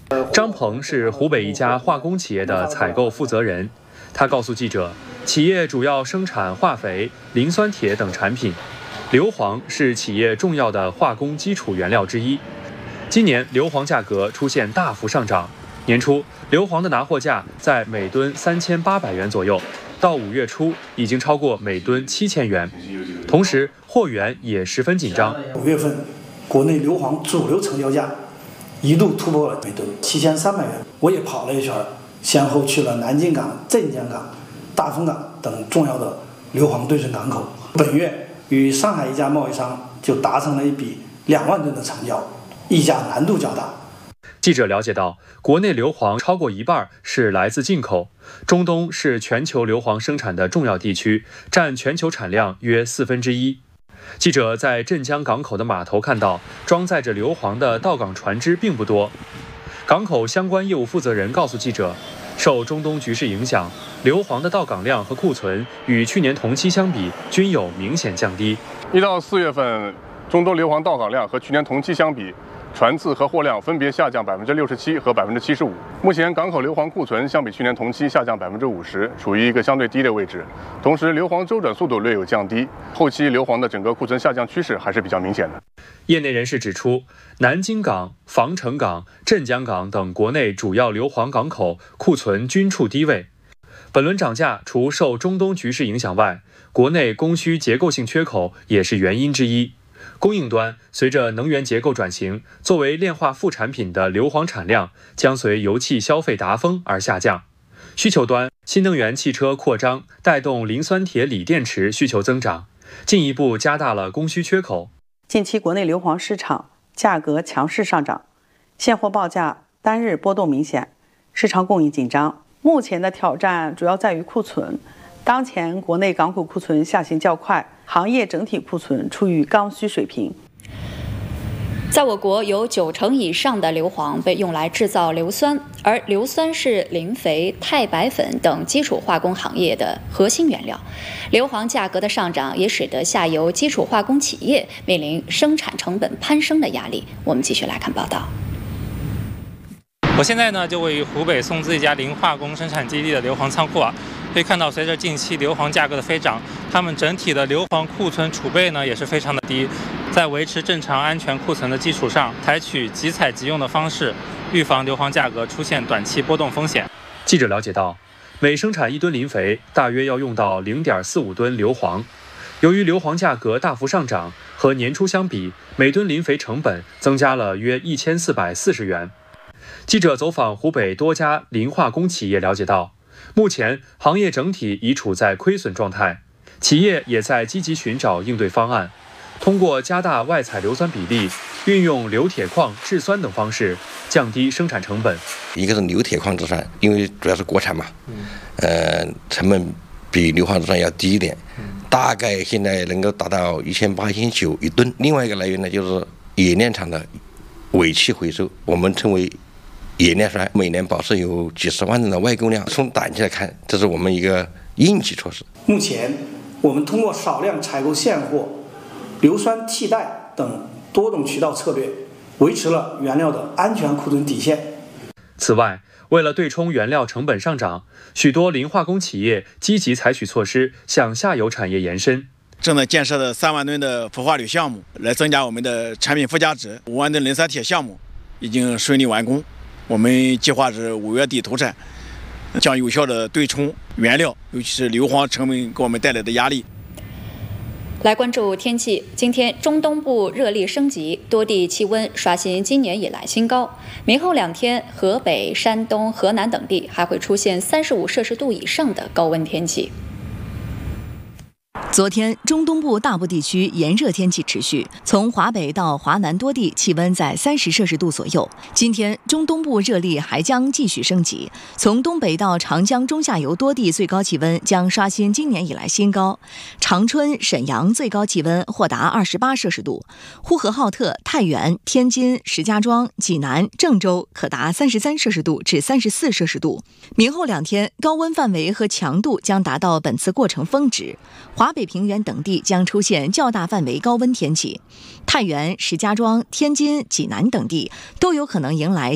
张鹏是湖北一家化工企业的采购负责人，他告诉记者，企业主要生产化肥、磷酸铁等产品，硫磺是企业重要的化工基础原料之一。今年硫磺价格出现大幅上涨，年初硫磺的拿货价在每吨3800元左右，到5月初已经超过每吨7000元，同时货源也十分紧张。 5月份，国内硫磺主流成交价一度突破了每吨7300元。我也跑了一圈，先后去了南京港、镇江港、大丰港等重要的硫磺对准港口。本月与上海一家贸易商就达成了一笔2万吨的成交，议价难度较大。 记者了解到，国内硫磺超过一半是来自进口，中东是全球硫磺生产的重要地区，占全球产量约1/4。记者在镇江港口的码头看到，装载着硫磺的到港船只并不多。港口相关业务负责人告诉记者，受中东局势影响，硫磺的到港量和库存与去年同期相比均有明显降低。 1到4月份，中东硫磺到港量和去年同期相比，船次和货量分别下降67%和75%。目前港口硫磺库存相比去年同期下降50%，处于一个相对低的位置。同时，硫磺周转速度略有降低，后期硫磺的整个库存下降趋势还是比较明显的。 业内人士指出，南京港、防城港、镇江港等国内主要硫磺港口库存均处低位。本轮涨价除受中东局势影响外，国内供需结构性缺口也是原因之一。供应端随着能源结构转型，作为炼化副产品的硫磺产量将随油气消费达峰而下降。需求端，新能源汽车扩张带动磷酸铁锂电池需求增长，进一步加大了供需缺口。 近期国内硫磺市场价格强势上涨，现货报价单日波动明显，市场供应紧张。目前的挑战主要在于库存。当前国内港口库存下行较快，行业整体库存处于刚需水平。 在我国，有90%以上的硫磺被用来制造硫酸，而硫酸是磷肥、钛白粉等基础化工行业的核心原料。硫磺价格的上涨也使得下游基础化工企业面临生产成本攀升的压力。我们继续来看报道。 我现在呢就位于湖北松滋一家磷化工生产基地的硫磺仓库啊。可以看到，随着近期硫磺价格的飞涨，他们整体的硫磺库存储备呢也是非常的低，在维持正常安全库存的基础上，采取即采即用的方式，预防硫磺价格出现短期波动风险。 记者了解到，每生产1吨磷肥，大约要用到0.45吨硫磺。由于硫磺价格大幅上涨，和年初相比，每吨磷肥成本增加了约1440元。记者走访湖北多家磷化工企业了解到，目前行业整体已处在亏损状态，企业也在积极寻找应对方案，通过加大外采硫酸比例，运用硫铁矿制酸等方式，降低生产成本。 一个是硫铁矿制酸，因为主要是国产嘛，成本比硫磺制酸要低一点，大概现在能够达到1800、1900一吨。另外一个来源呢，就是冶炼厂的尾气回收，我们称为冶炼酸，每年保持有几十万吨的外购量。从短期来看，这是我们一个应急措施。 目前，我们通过少量采购现货、硫酸替代等多种渠道策略，维持了原料的安全库存底线。 此外，为了对冲原料成本上涨，许多磷化工企业积极采取措施向下游产业延伸。 正在建设的3万吨的氟化铝项目，来增加我们的产品附加值。5万吨磷酸铁项目已经顺利完工。我们计划是5月底投产，将有效的对冲原料，尤其是硫磺成本给我们带来的压力。 来关注天气，今天中东部热力升级，多地气温刷新今年以来新高。明后2天，河北、山东、河南等地还会出现35摄氏度以上的高温天气。 昨天，中东部大部地区炎热天气持续，从华北到华南多地气温在30摄氏度左右。今天，中东部热力还将继续升级，从东北到长江中下游多地最高气温将刷新今年以来新高。长春、沈阳最高气温或达28摄氏度，呼和浩特、太原、天津、石家庄、济南、郑州可达33摄氏度至34摄氏度。明后2天，高温范围和强度将达到本次过程峰值。华北平原等地将出现较大范围高温天气，太原、石家庄、天津、济南等地都有可能迎来